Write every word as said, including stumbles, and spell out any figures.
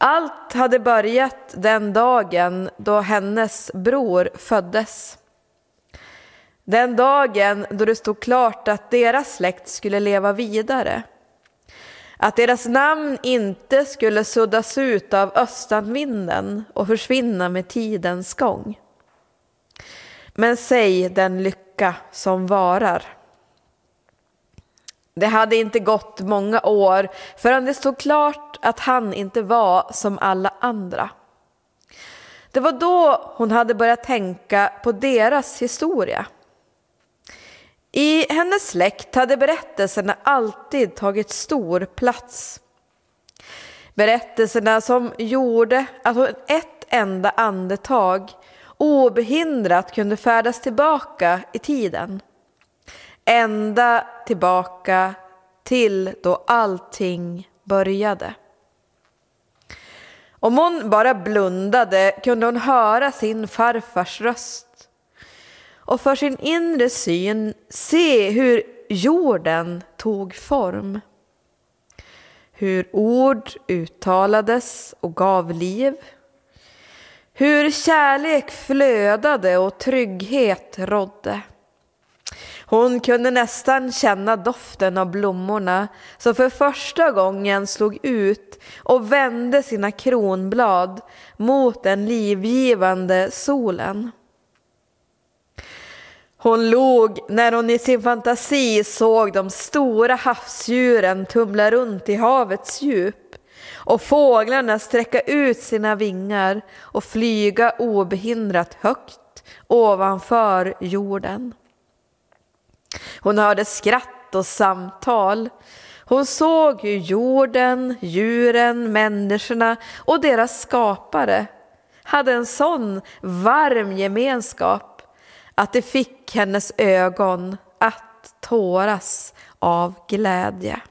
Allt hade börjat den dagen då hennes bror föddes. Den dagen då det stod klart att deras släkt skulle leva vidare. Att deras namn inte skulle suddas ut av östanvinden och försvinna med tidens gång. Men säg den lycka som varar. Det hade inte gått många år förrän det stod klart att han inte var som alla andra. Det var då hon hade börjat tänka på deras historia. I hennes släkt hade berättelserna alltid tagit stor plats. Berättelserna som gjorde att hon ett enda andetag obehindrat kunde färdas tillbaka i tiden. Ända tillbaka till då allting började. Om hon bara blundade kunde hon höra sin farfars röst. Och för sin inre syn se hur jorden tog form. Hur ord uttalades och gav liv. Hur kärlek flödade och trygghet rådde. Hon kunde nästan känna doften av blommorna som för första gången slog ut och vände sina kronblad mot den livgivande solen. Hon log när hon i sin fantasi såg de stora havsdjuren tumla runt i havets djup och fåglarna sträcka ut sina vingar och flyga obehindrat högt ovanför jorden. Hon hörde skratt och samtal. Hon såg hur jorden, djuren, människorna och deras skapare hade en sån varm gemenskap att det fick hennes ögon att tåras av glädje.